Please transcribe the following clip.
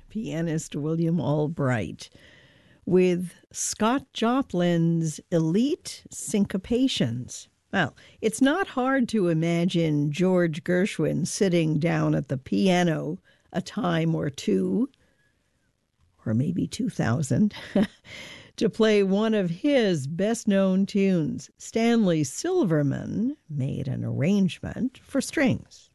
pianist William Albright with Scott Joplin's Elite Syncopations. Well, it's not hard to imagine George Gershwin sitting down at the piano a time or two, or maybe 2,000, to play one of his best-known tunes. Stanley Silverman made an arrangement for strings.